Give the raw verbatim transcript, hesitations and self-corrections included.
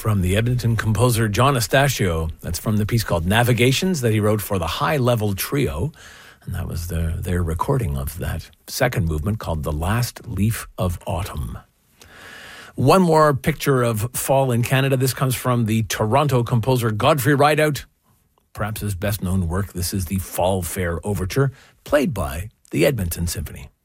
From the Edmonton composer John Astasio. That's from the piece called Navigations that he wrote for the High Level Trio. And that was the, their recording of that second movement called The Last Leaf of Autumn. One more picture of fall in Canada. This comes from the Toronto composer Godfrey Rideout. Perhaps his best known work. This is the Fall Fair Overture, played by the Edmonton Symphony.